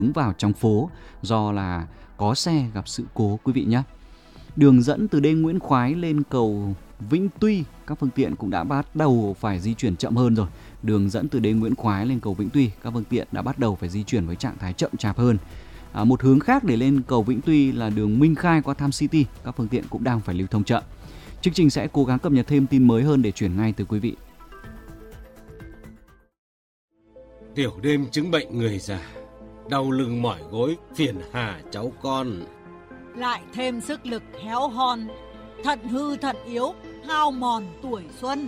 hướng vào trong phố do là có xe gặp sự cố quý vị nhé. Đường dẫn từ đê Nguyễn Khoái lên cầu Vĩnh Tuy, các phương tiện cũng đã bắt đầu phải di chuyển chậm hơn rồi. Đường dẫn từ đê Nguyễn Khoái lên cầu Vĩnh Tuy, các phương tiện đã bắt đầu phải di chuyển với trạng thái chậm chạp hơn. Một hướng khác để lên cầu Vĩnh Tuy là đường Minh Khai qua Tham City, các phương tiện cũng đang phải lưu thông chậm. Chương trình sẽ cố gắng cập nhật thêm tin mới hơn để chuyển ngay từ quý vị. Tiểu đêm chứng bệnh người già, đau lưng mỏi gối, phiền hà cháu con. Lại thêm sức lực héo hon, thận hư thận yếu, hao mòn tuổi xuân.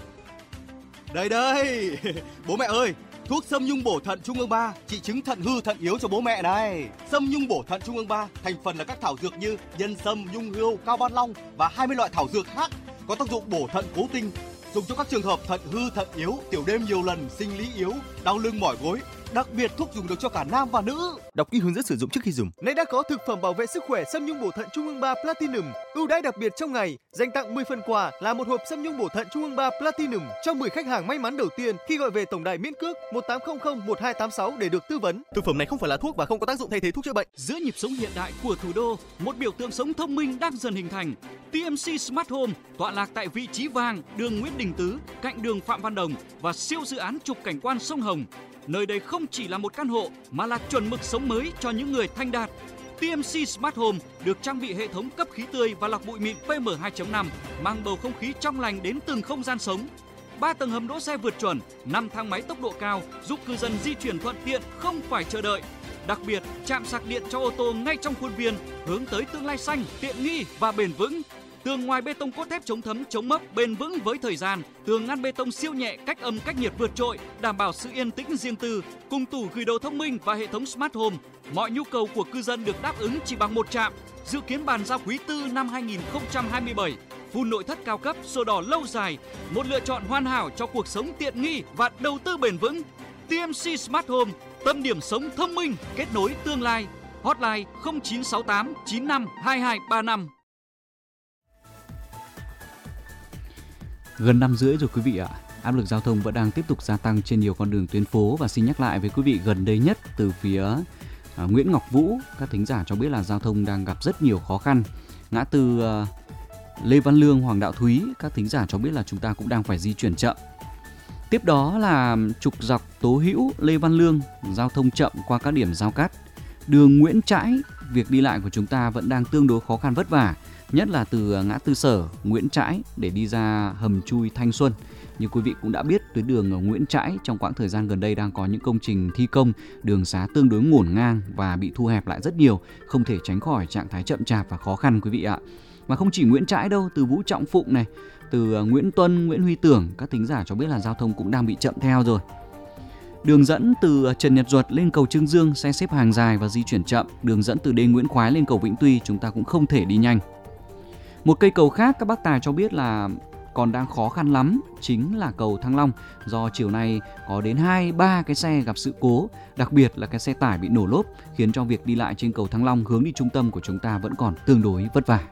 Đây, bố mẹ ơi, thuốc Sâm Nhung bổ thận Trung ương 3 trị chứng thận hư thận yếu cho bố mẹ này. Sâm Nhung bổ thận Trung ương 3 thành phần là các thảo dược như nhân sâm, nhung hươu, cao ban long và 20 loại thảo dược khác có tác dụng bổ thận cố tinh, dùng cho các trường hợp thận hư thận yếu, tiểu đêm nhiều lần, sinh lý yếu, đau lưng mỏi gối. Đặc biệt thuốc dùng được cho cả nam và nữ. Đọc kỹ hướng dẫn sử dụng trước khi dùng. Nay đã có thực phẩm bảo vệ sức khỏe Sâm Nhung bổ thận Trung ương 3 Platinum ưu đãi đặc biệt trong ngày, dành tặng 10 phần quà là một hộp Sâm Nhung bổ thận Trung ương 3 Platinum cho 10 khách hàng may mắn đầu tiên khi gọi về tổng đài miễn cước 1800 1286 để được tư vấn. Thực phẩm này không phải là thuốc và không có tác dụng thay thế thuốc chữa bệnh. Giữa nhịp sống hiện đại của thủ đô, một biểu tượng sống thông minh đang dần hình thành. TMC Smart Home tọa lạc tại vị trí vàng, đường Nguyễn Đình Tứ, cạnh đường Phạm Văn Đồng và siêu dự án trục cảnh quan sông Hồng. Nơi đây không chỉ là một căn hộ mà là chuẩn mực sống mới cho những người thanh đạt. TMC Smart Home được trang bị hệ thống cấp khí tươi và lọc bụi mịn PM2.5, mang bầu không khí trong lành đến từng không gian sống. 3 tầng hầm đỗ xe vượt chuẩn, 5 thang máy tốc độ cao giúp cư dân di chuyển thuận tiện không phải chờ đợi. Đặc biệt, trạm sạc điện cho ô tô ngay trong khuôn viên, hướng tới tương lai xanh, tiện nghi và bền vững. Tường ngoài bê tông cốt thép chống thấm, chống mốc, bền vững với thời gian. Tường ngăn bê tông siêu nhẹ, cách âm, cách nhiệt vượt trội, đảm bảo sự yên tĩnh riêng tư. Cùng tủ gửi đồ thông minh và hệ thống Smart Home, mọi nhu cầu của cư dân được đáp ứng chỉ bằng một trạm. Dự kiến bàn giao quý tư năm 2027. Phun nội thất cao cấp, sổ đỏ lâu dài, một lựa chọn hoàn hảo cho cuộc sống tiện nghi và đầu tư bền vững. TMC Smart Home, tâm điểm sống thông minh, kết nối tương lai. Hotline 0968 95 2235. Gần 5 rưỡi rồi quý vị ạ. Áp lực giao thông vẫn đang tiếp tục gia tăng trên nhiều con đường tuyến phố và xin nhắc lại với quý vị gần đây nhất từ phía Nguyễn Ngọc Vũ, các thính giả cho biết là giao thông đang gặp rất nhiều khó khăn. Ngã tư Lê Văn Lương, Hoàng Đạo Thúy, các thính giả cho biết là chúng ta cũng đang phải di chuyển chậm. Tiếp đó là trục dọc Tố Hữu, Lê Văn Lương, giao thông chậm qua các điểm giao cắt. Đường Nguyễn Trãi, việc đi lại của chúng ta vẫn đang tương đối khó khăn vất vả, nhất là từ ngã tư Sở, Nguyễn Trãi để đi ra hầm chui Thanh Xuân. Như quý vị cũng đã biết, tuyến đường ở Nguyễn Trãi trong quãng thời gian gần đây đang có những công trình thi công, đường xá tương đối ngổn ngang và bị thu hẹp lại rất nhiều, không thể tránh khỏi trạng thái chậm chạp và khó khăn quý vị ạ. Mà không chỉ Nguyễn Trãi đâu, từ Vũ Trọng Phụng này, từ Nguyễn Tuân, Nguyễn Huy Tưởng, các thính giả cho biết là giao thông cũng đang bị chậm theo rồi. Đường dẫn từ Trần Nhật Duật lên cầu Trương Dương xe xếp hàng dài và di chuyển chậm. Đường dẫn từ đê Nguyễn Khoái lên cầu Vĩnh Tuy chúng ta cũng không thể đi nhanh. Một cây cầu khác các bác tài cho biết là còn đang khó khăn lắm, chính là cầu Thăng Long, do chiều nay có đến 2-3 cái xe gặp sự cố, đặc biệt là cái xe tải bị nổ lốp, khiến cho việc đi lại trên cầu Thăng Long hướng đi trung tâm của chúng ta vẫn còn tương đối vất vả.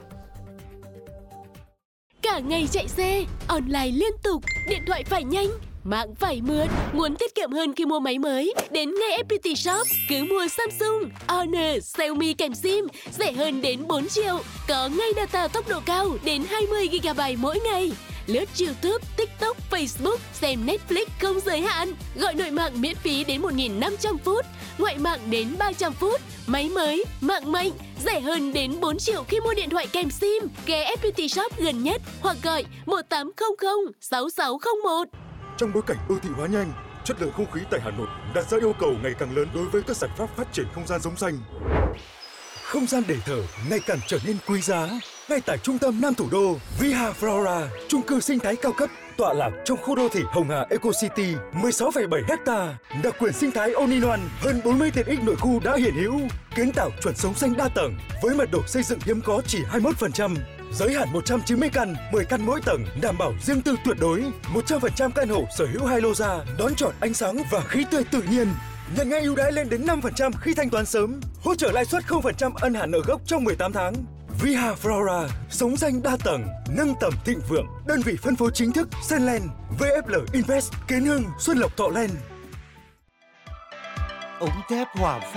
Cả ngày chạy xe, online liên tục, điện thoại phải nhanh, mạng phải mượt. Muốn tiết kiệm hơn khi mua máy mới? Đến ngay FPT Shop, cứ mua Samsung, Honor, Xiaomi kèm SIM, rẻ hơn đến 4 triệu. Có ngay data tốc độ cao đến 20 GB mỗi ngày. Lướt YouTube, TikTok, Facebook, xem Netflix không giới hạn. Gọi nội mạng miễn phí đến 1.500 phút, ngoại mạng đến 300 phút. Máy mới, mạng mạnh, rẻ hơn đến 4 triệu khi mua điện thoại kèm SIM. Ghé FPT Shop gần nhất hoặc gọi 1800 6601. Trong bối cảnh đô thị hóa nhanh, chất lượng không khí tại Hà Nội đặt ra yêu cầu ngày càng lớn đối với các giải pháp phát triển không gian sống xanh. Không gian để thở ngày càng trở nên quý giá. Ngay tại trung tâm Nam thủ đô, Viha Flora, chung cư sinh thái cao cấp tọa lạc trong khu đô thị Hồng Hà Eco City, 16,7 ha, đặc quyền sinh thái all-in-one, hơn 40 tiện ích nội khu đã hiện hữu, kiến tạo chuẩn sống xanh đa tầng với mật độ xây dựng hiếm có chỉ 21%. Giới hạn 190 căn, 10 căn mỗi tầng, đảm bảo riêng tư tuyệt đối. 100% căn hộ sở hữu 2 lô ra, đón chọn ánh sáng và khí tươi tự nhiên. Nhận ngay ưu đãi lên đến 5% khi thanh toán sớm. Hỗ trợ lãi suất 0% ân hạn nợ gốc trong 18 tháng. Viha Flora, sống xanh đa tầng, nâng tầm thịnh vượng. Đơn vị phân phối chính thức Senland, VFL Invest, Kiến Hưng, Xuân Lộc Thọ Land. Ống thép Hòa Phát